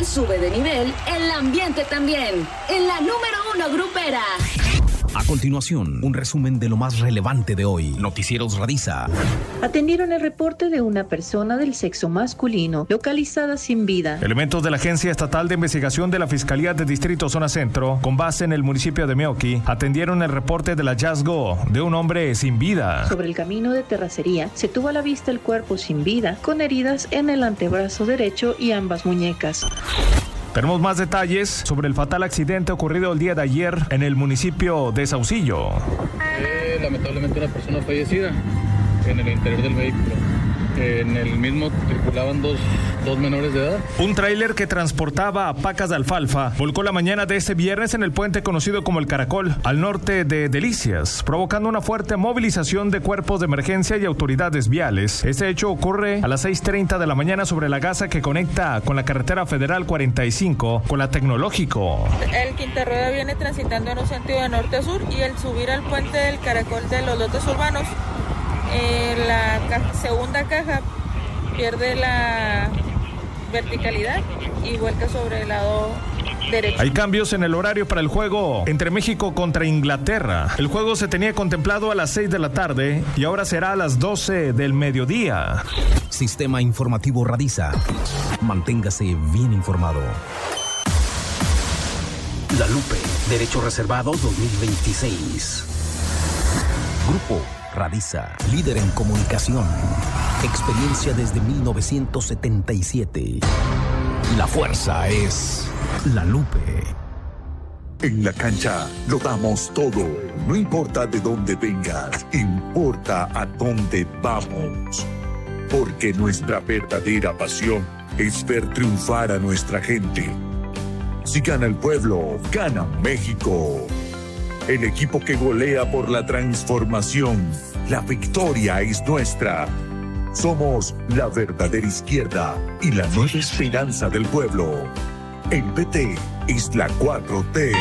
sube de nivel, el ambiente también. En la número 1 grupera. A continuación, un resumen de lo más relevante de hoy. Noticieros Radisa. Atendieron el reporte de una persona del sexo masculino localizada sin vida. Elementos de la Agencia Estatal de Investigación de la Fiscalía de Distrito Zona Centro, con base en el municipio de Meoqui, atendieron el reporte del hallazgo de un hombre sin vida. Sobre el camino de terracería, se tuvo a la vista el cuerpo sin vida, con heridas en el antebrazo derecho y ambas muñecas. Tenemos más detalles sobre el fatal accidente ocurrido el día de ayer en el municipio de Saucillo. Lamentablemente una persona fallecida en el interior del vehículo. En el mismo circulaban dos menores de edad. Un tráiler que transportaba pacas de alfalfa volcó la mañana de este viernes en el puente conocido como el Caracol, al norte de Delicias, provocando una fuerte movilización de cuerpos de emergencia y autoridades viales. Este hecho ocurre a las 6:30 de la mañana sobre la gasa que conecta con la carretera federal 45 con la Tecnológico. El quinta rueda viene transitando en un sentido de norte a sur y al subir al puente del Caracol de los lotes urbanos, la segunda caja pierde la verticalidad y vuelca sobre el lado derecho. Hay cambios en el horario para el juego entre México contra Inglaterra. El juego se tenía contemplado a las 6 de la tarde y ahora será a las 12 del mediodía. Sistema Informativo Radisa. Manténgase bien informado. La Lupe, Derechos Reservados 2026. Grupo Radisa, líder en comunicación. Experiencia desde 1977. La fuerza es La Lupe. En la cancha lo damos todo. No importa de dónde vengas, importa a dónde vamos. Porque nuestra verdadera pasión es ver triunfar a nuestra gente. Si gana el pueblo, gana México. El equipo que golea por la transformación. La victoria es nuestra. Somos la verdadera izquierda y la nueva esperanza del pueblo. El PT es la 4T.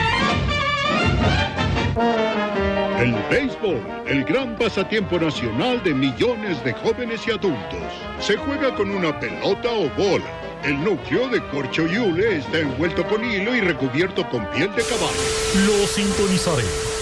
El béisbol, el gran pasatiempo nacional de millones de jóvenes y adultos. Se juega con una pelota o bola. El núcleo de corcho y hule está envuelto con hilo y recubierto con piel de caballo. Lo sintonizaré.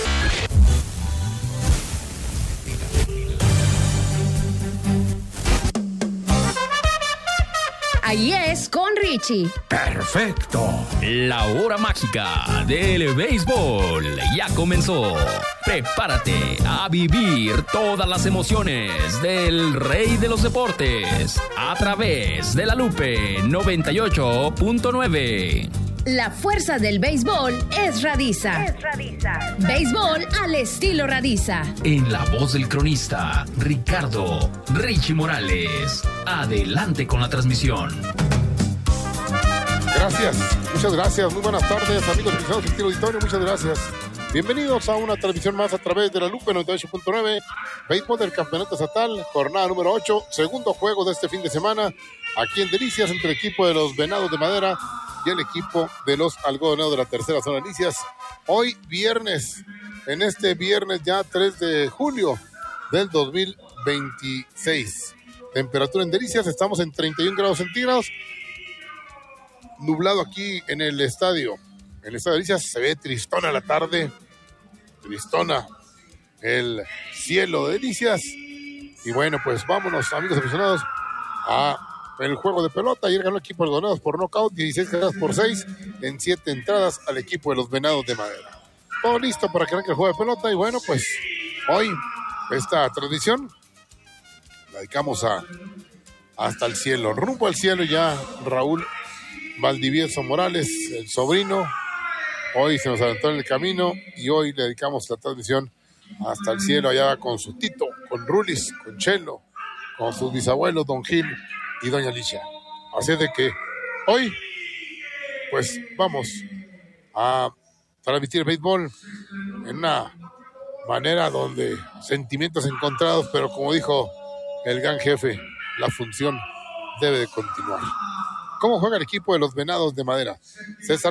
Ahí es con Richie. Perfecto. La hora mágica del béisbol ya comenzó. Prepárate a vivir todas las emociones del rey de los deportes a través de La Lupe 98.9. La fuerza del béisbol es Radisa. Béisbol al estilo Radisa. En la voz del cronista Ricardo Richie Morales. Adelante con la transmisión. Gracias, muchas gracias. Muy buenas tardes, amigos del estilo auditorio. Muchas gracias. Bienvenidos a una transmisión más a través de La Lupe 98.9. Béisbol del Campeonato Estatal, jornada número 8, segundo juego de este fin de semana, aquí en Delicias, entre el equipo de los Venados de Madera y el equipo de los Algodoneros de la tercera zona Delicias. Hoy viernes, en este viernes ya 3 de julio del 2026. Temperatura en Delicias, estamos en 31 grados centígrados. Nublado aquí en el estadio. En el estadio de Delicias se ve tristona la tarde. Tristona el cielo de Delicias. Y bueno, pues vámonos, amigos aficionados, a el juego de pelota. Ayer ganó el equipo de los Venados por nocaut, 16-6 en 7 entradas al equipo de los Venados de Madera. Todo listo para que arranque el juego de pelota. Y bueno, pues hoy esta tradición la dedicamos hasta el cielo, rumbo al cielo. Ya Raúl Valdivieso Morales, el sobrino, hoy se nos adelantó en el camino y hoy le dedicamos la transmisión hasta el cielo, allá con su Tito, con Rulis, con Chelo, con sus bisabuelos, Don Gil y Doña Alicia. Así es de que hoy, pues vamos a transmitir el béisbol en una manera donde sentimientos encontrados, pero como dijo el gran jefe, la función debe de continuar. ¿Cómo juega el equipo de los Venados de Madera? César